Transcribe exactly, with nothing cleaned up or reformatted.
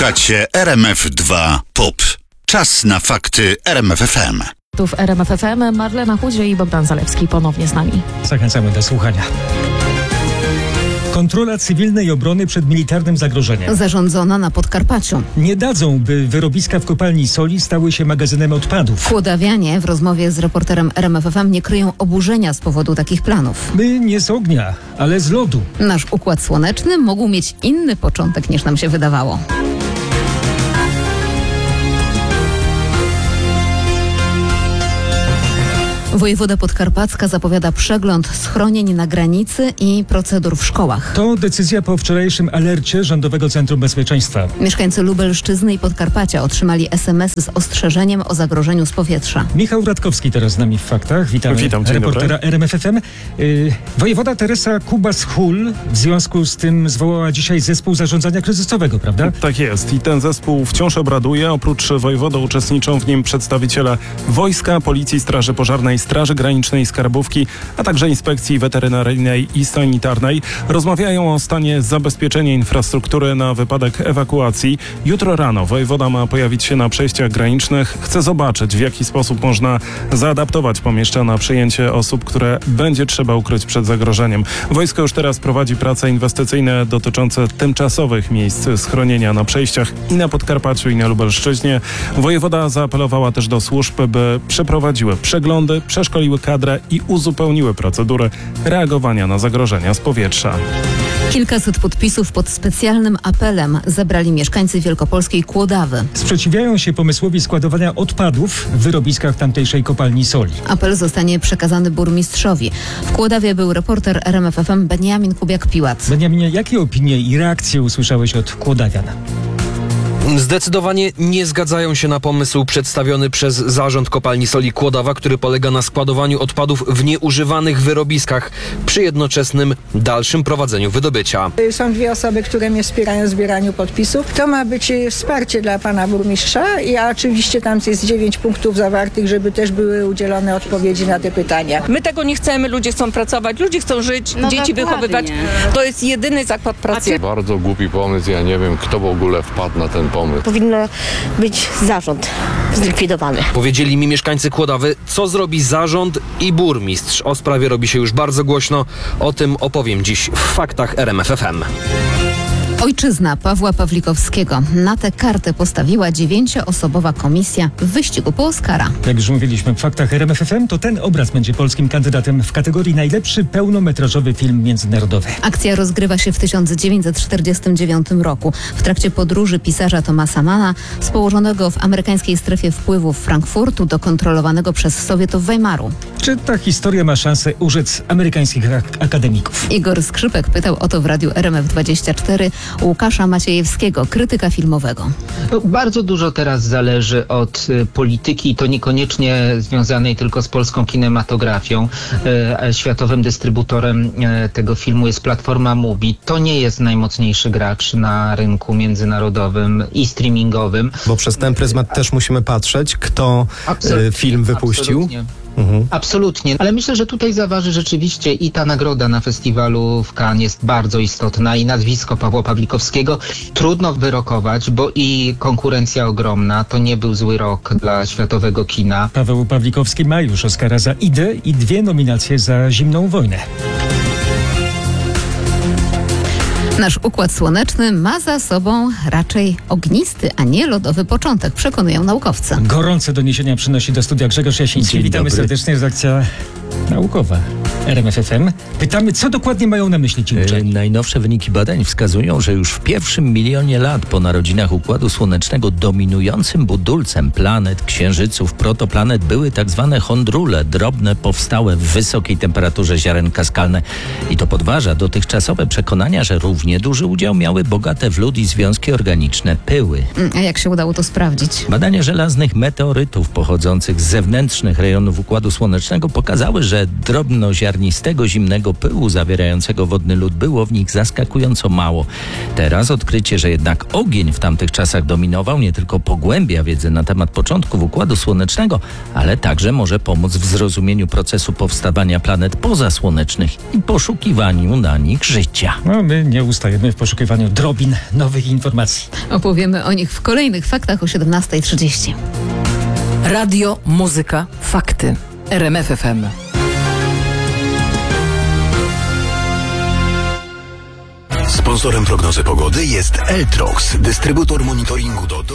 Słuchacie R M F dwa Pop. Czas na fakty R M F F M. Tu w R M F F M Marlena Chudzie i Bogdan Zalewski ponownie z nami. Zachęcamy do słuchania. Kontrola cywilnej obrony przed militarnym zagrożeniem. Zarządzona na Podkarpaciu. Nie dadzą, by wyrobiska w kopalni soli stały się magazynem odpadów. Kłodawianie w rozmowie z reporterem R M F F M nie kryją oburzenia z powodu takich planów. My nie z ognia, ale z lodu. Nasz układ słoneczny mógł mieć inny początek niż nam się wydawało. Wojewoda Podkarpacka zapowiada przegląd schronień na granicy i procedur w szkołach. To decyzja po wczorajszym alercie Rządowego Centrum Bezpieczeństwa. Mieszkańcy Lubelszczyzny i Podkarpacia otrzymali es em es z ostrzeżeniem o zagrożeniu z powietrza. Michał Radkowski teraz z nami w faktach. Witamy. Witam, dzień reportera dobry. R M F F M. Yy, wojewoda Teresa Kubas-Hull w związku z tym zwołała dzisiaj zespół zarządzania kryzysowego, prawda? Tak jest i ten zespół wciąż obraduje. Oprócz wojewody uczestniczą w nim przedstawiciele Wojska, Policji, Straży Pożarnej, Straży Granicznej, Skarbówki, a także Inspekcji Weterynaryjnej i Sanitarnej. Rozmawiają o stanie zabezpieczenia infrastruktury na wypadek ewakuacji. Jutro rano wojewoda ma pojawić się na przejściach granicznych. Chce zobaczyć, w jaki sposób można zaadaptować pomieszczenia na przyjęcie osób, które będzie trzeba ukryć przed zagrożeniem. Wojsko już teraz prowadzi prace inwestycyjne dotyczące tymczasowych miejsc schronienia na przejściach i na Podkarpaciu, i na Lubelszczyźnie. Wojewoda zaapelowała też do służb, by przeprowadziły przeglądy, przeszkoliły kadrę i uzupełniły procedury reagowania na zagrożenia z powietrza. Kilkaset podpisów pod specjalnym apelem zebrali mieszkańcy wielkopolskiej Kłodawy. Sprzeciwiają się pomysłowi składowania odpadów w wyrobiskach tamtejszej kopalni soli. Apel zostanie przekazany burmistrzowi. W Kłodawie był reporter R M F F M Beniamin Kubiak-Piłac. Beniaminie, jakie opinie i reakcje usłyszałeś od kłodawian? Zdecydowanie nie zgadzają się na pomysł przedstawiony przez Zarząd Kopalni Soli Kłodawa, który polega na składowaniu odpadów w nieużywanych wyrobiskach przy jednoczesnym dalszym prowadzeniu wydobycia. Są dwie osoby, które mnie wspierają w zbieraniu podpisów. To ma być wsparcie dla pana burmistrza i oczywiście tam jest dziewięć punktów zawartych, żeby też były udzielone odpowiedzi na te pytania. My tego nie chcemy, ludzie chcą pracować, ludzie chcą żyć, no dzieci wychowywać. To jest jedyny zakład pracy. Bardzo głupi pomysł, ja nie wiem, kto w ogóle wpadł na ten pomysł. Powinno być zarząd zlikwidowany. Powiedzieli mi mieszkańcy Kłodawy, co zrobi zarząd i burmistrz. O sprawie robi się już bardzo głośno. O tym opowiem dziś w faktach R M F F M. Ojczyzna Pawła Pawlikowskiego. Na tę kartę postawiła dziewięcioosobowa komisja w wyścigu po Oscara. Jak już mówiliśmy w faktach R M F F M, to ten obraz będzie polskim kandydatem w kategorii najlepszy pełnometrażowy film międzynarodowy. Akcja rozgrywa się w tysiąc dziewięćset czterdziestym dziewiątym roku. W trakcie podróży pisarza Thomasa Manna z położonego w amerykańskiej strefie wpływów Frankfurtu do kontrolowanego przez Sowietów Weimaru. Czy ta historia ma szansę urzec amerykańskich ak- akademików? Igor Skrzypek pytał o to w radiu R M F dwadzieścia cztery Łukasza Maciejewskiego, krytyka filmowego. No, bardzo dużo teraz zależy od y, polityki i to niekoniecznie związanej tylko z polską kinematografią. Y, światowym dystrybutorem y, tego filmu jest platforma Mubi. To nie jest najmocniejszy gracz na rynku międzynarodowym i streamingowym. Bo przez ten pryzmat też musimy patrzeć, kto y, film wypuścił. Absolutnie. Mhm. Absolutnie, ale myślę, że tutaj zaważy rzeczywiście i ta nagroda na festiwalu w Cannes jest bardzo istotna i nazwisko Pawła Pawlikowskiego trudno wyrokować, bo i konkurencja ogromna, to nie był zły rok dla światowego kina. Paweł Pawlikowski ma już Oscara za Idę i dwie nominacje za Zimną wojnę. Nasz układ słoneczny ma za sobą raczej ognisty, a nie lodowy początek, przekonują naukowcy. Gorące doniesienia przynosi do studia Grzegorz Jasiński. Dzień Witamy dobry. serdecznie, redakcja naukowa R M F F M. Pytamy, co dokładnie mają na myśli ci uczeni? E, najnowsze wyniki badań wskazują, że już w pierwszym milionie lat po narodzinach Układu Słonecznego dominującym budulcem planet, księżyców, protoplanet były tak zwane chondrule, drobne, powstałe w wysokiej temperaturze ziarenka skalne. I to podważa dotychczasowe przekonania, że równie duży udział miały bogate w lód i związki organiczne pyły. A jak się udało to sprawdzić? Badania żelaznych meteorytów pochodzących z zewnętrznych rejonów Układu Słonecznego pokazały, że drobnoziarniste ziarnistego, zimnego pyłu zawierającego wodny lód było w nich zaskakująco mało. Teraz odkrycie, że jednak ogień w tamtych czasach dominował, nie tylko pogłębia wiedzę na temat początków Układu Słonecznego, ale także może pomóc w zrozumieniu procesu powstawania planet pozasłonecznych i poszukiwaniu na nich życia. No, my nie ustajemy w poszukiwaniu drobin nowych informacji. Opowiemy o nich w kolejnych faktach o siedemnasta trzydzieści. Radio, muzyka, fakty. R M F F M. Sponsorem prognozy pogody jest Eltrox, dystrybutor monitoringu do